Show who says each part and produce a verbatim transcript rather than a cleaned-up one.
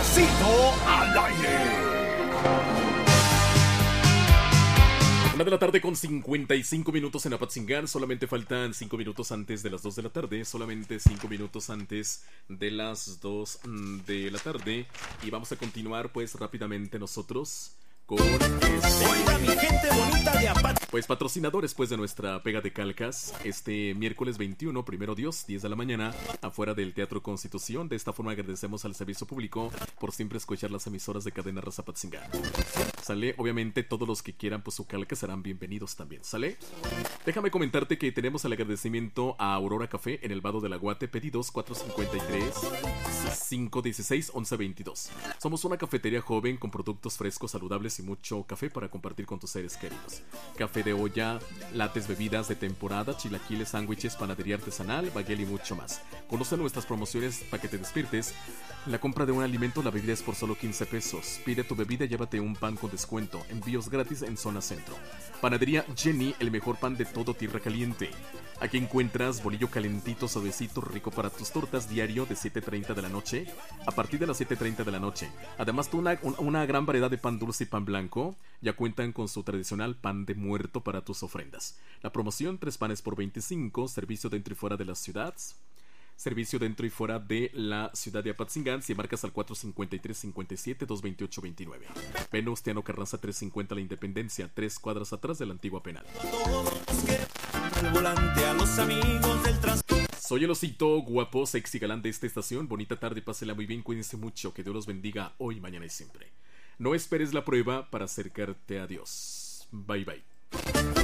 Speaker 1: Payasito al aire. Una de la tarde con cincuenta y cinco minutos en Apatzingán. Solamente faltan cinco minutos antes de las dos de la tarde. Solamente cinco minutos antes de las dos de la tarde. Y vamos a continuar pues rápidamente nosotros con este,
Speaker 2: Hola, mi gente bonita de Apatzingán.
Speaker 1: pues patrocinadores pues de nuestra pega de calcas. Este miércoles veintiuno, primero Dios, diez de la mañana, afuera del Teatro Constitución. De esta forma agradecemos al servicio público por siempre escuchar las emisoras de Cadena Raza Apatzingán. ¿Sale? Obviamente todos los que quieran pues su calca serán bienvenidos también, ¿sale? Déjame comentarte que tenemos el agradecimiento a Aurora Café en el Vado del Aguate, pedidos cuatro cinco tres, cinco uno seis, once veintidós. Somos una cafetería joven con productos frescos, saludables y mucho café para compartir con tus seres queridos. Café de olla, lates, bebidas de temporada, chilaquiles, sándwiches, panadería artesanal, baguel y mucho más. Conoce nuestras promociones para que te despiertes. La compra de un alimento, la bebida es por solo quince pesos. Pide tu bebida y llévate un pan con descuento. Envíos gratis en zona centro. Panadería Jenny, el mejor pan de todo tierra caliente. Aquí encuentras bolillo calentito, suavecito, rico para tus tortas, diario de siete treinta de la noche a partir de las siete treinta de la noche. Además, una, una gran variedad de pan dulce y pan blanco. Ya cuentan con su tradicional pan de muerto para tus ofrendas. La promoción, tres panes por veinticinco, servicio dentro y fuera de las ciudades. Servicio dentro y fuera de la ciudad de Apatzingán. Si marcas al cuatro cinco tres, cinco siete, dos dos ocho, dos nueve. Venustiano Carranza trescientos cincuenta La Independencia, tres cuadras atrás de la antigua penal. Soy el osito guapo, sexy, galán de esta estación. Bonita tarde, pásela muy bien, cuídense mucho. Que Dios los bendiga hoy, mañana y siempre. No esperes la prueba para acercarte a Dios. Bye bye.